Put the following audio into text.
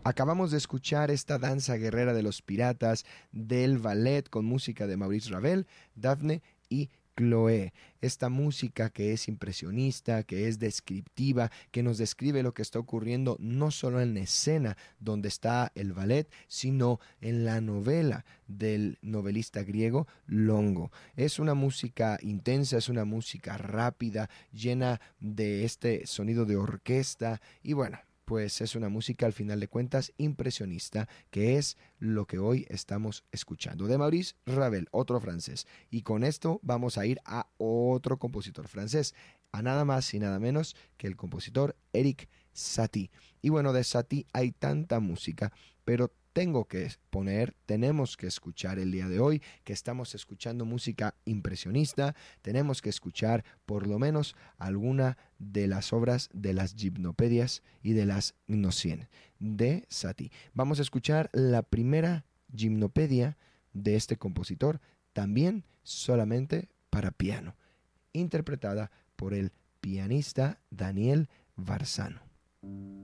Acabamos de escuchar esta danza guerrera de los piratas del ballet con música de Maurice Ravel, Daphne y Chloé. Esta música que es impresionista, que es descriptiva, que nos describe lo que está ocurriendo no solo en la escena donde está el ballet, sino en la novela del novelista griego Longo. Es una música intensa, es una música rápida, llena de este sonido de orquesta y bueno, pues es una música al final de cuentas impresionista, que es lo que hoy estamos escuchando. De Maurice Ravel, otro francés. Y con esto vamos a ir a otro compositor francés, a nada más y nada menos que el compositor Erik Satie. Y bueno, de Satie hay tanta música, pero tenemos que escuchar el día de hoy, que estamos escuchando música impresionista, tenemos que escuchar por lo menos alguna de las obras de las gimnopedias y de las gnosien de Satie. Vamos a escuchar la primera gimnopedia de este compositor, también solamente para piano, interpretada por el pianista Daniel Varsano.